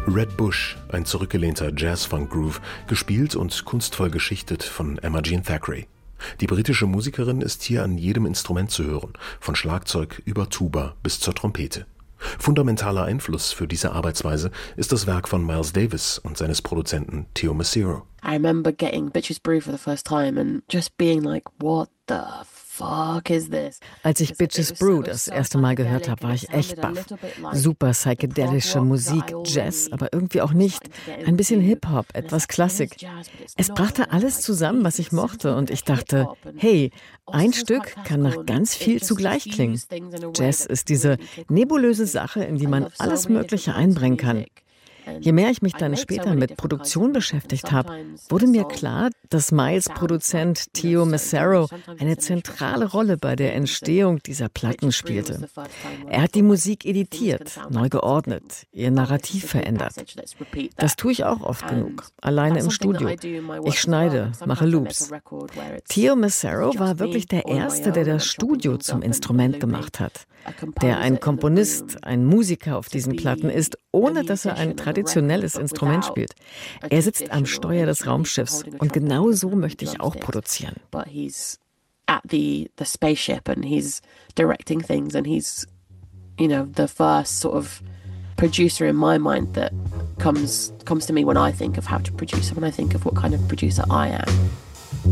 Red Bush, ein zurückgelehnter Jazz-Funk-Groove, gespielt und kunstvoll geschichtet von Emma Jean Thackeray. Die britische Musikerin ist hier an jedem Instrument zu hören, von Schlagzeug über Tuba bis zur Trompete. Fundamentaler Einfluss für diese Arbeitsweise ist das Werk von Miles Davis und seines Produzenten Theo Macero. I remember getting Bitches Brew for the first time and just being like, what the fuck is this? Als ich Bitches Brew das erste Mal gehört habe, war ich echt baff. Super psychedelische Musik, Jazz, aber irgendwie auch nicht. Ein bisschen Hip-Hop, etwas Klassik. Es brachte alles zusammen, was ich mochte, und ich dachte, hey, ein Stück kann nach ganz viel zugleich klingen. Jazz ist diese nebulöse Sache, in die man alles Mögliche einbringen kann. Je mehr ich mich dann später mit Produktion beschäftigt habe, wurde mir klar, dass Miles Produzent Theo Macero eine zentrale Rolle bei der Entstehung dieser Platten spielte. Er hat die Musik editiert, neu geordnet, ihr Narrativ verändert. Das tue ich auch oft genug, alleine im Studio. Ich schneide, mache Loops. Theo Macero war wirklich der Erste, der das Studio zum Instrument gemacht hat. Der ein Komponist, ein Musiker auf diesen Platten ist, ohne dass er ein traditionelles Instrument spielt. Er sitzt am Steuer des Raumschiffs und genau so möchte ich auch produzieren. At the spaceship and he's directing things and he's, the first sort of producer in my mind that comes to me when I think of how to produce, when I think of what kind of producer I am.